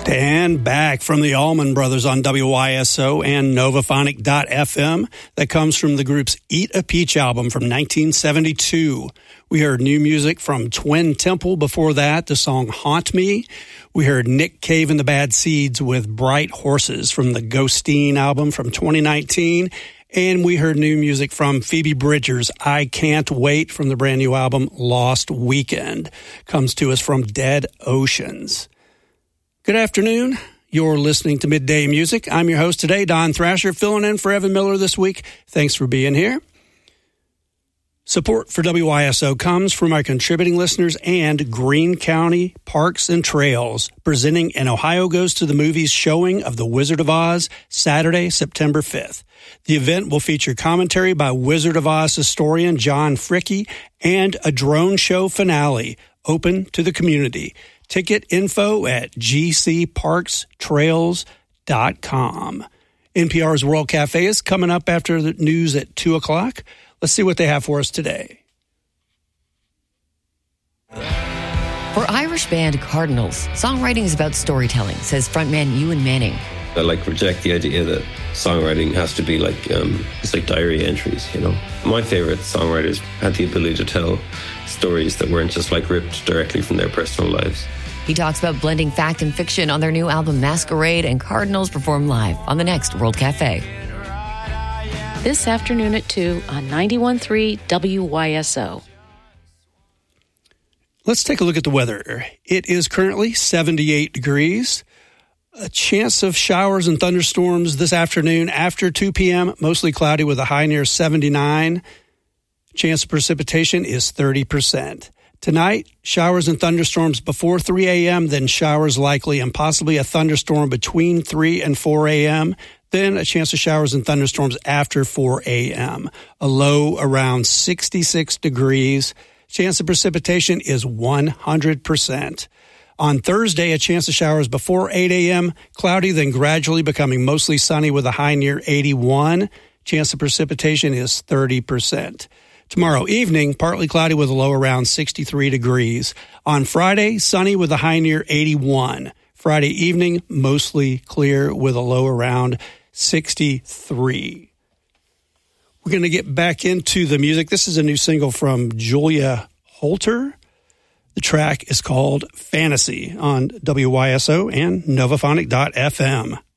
And back from the Allman Brothers on WYSO and Novaphonic.fm. That comes from the group's Eat a Peach album from 1972. We heard new music from Twin Temple before that, the song Haunt Me. We heard Nick Cave and the Bad Seeds with Bright Horses from the Ghosteen album from 2019. And we heard new music from Phoebe Bridgers, I Can't Wait, from the brand new album Lost Weekend. Comes to us from Dead Oceans. Good afternoon. You're listening to Midday Music. I'm your host today, Don Thrasher, filling in for Evan Miller this week. Thanks for being here. Support for WYSO comes from our contributing listeners and Greene County Parks and Trails, presenting an Ohio Goes to the Movies showing of The Wizard of Oz, Saturday, September 5th. The event will feature commentary by Wizard of Oz historian John Fricke and a drone show finale, open to the community. Ticket info at gcparkstrails.com. NPR's World Cafe is coming up after the news at 2 o'clock. Let's see what they have for us today. For Irish band Cardinals, songwriting is about storytelling, says frontman Ewan Manning. I reject the idea that songwriting has to be it's like diary entries, you know. My favorite songwriters had the ability to tell stories that weren't just ripped directly from their personal lives. He talks about blending fact and fiction on their new album Masquerade, and Cardinals perform live on the next World Cafe. This afternoon at 2 on 91.3 WYSO. Let's take a look at the weather. It is currently 78 degrees. A chance of showers and thunderstorms this afternoon after 2 p.m., mostly cloudy with a high near 79. Chance of precipitation is 30%. Tonight, showers and thunderstorms before 3 a.m., then showers likely and possibly a thunderstorm between 3 and 4 a.m., then a chance of showers and thunderstorms after 4 a.m. A low around 66 degrees. Chance of precipitation is 100%. On Thursday, a chance of showers before 8 a.m., cloudy, then gradually becoming mostly sunny with a high near 81. Chance of precipitation is 30%. Tomorrow evening, partly cloudy with a low around 63 degrees. On Friday, sunny with a high near 81. Friday evening, mostly clear with a low around 63. We're going to get back into the music. This is a new single from Julia Holter. The track is called Fantasy on WYSO and Novaphonic.fm.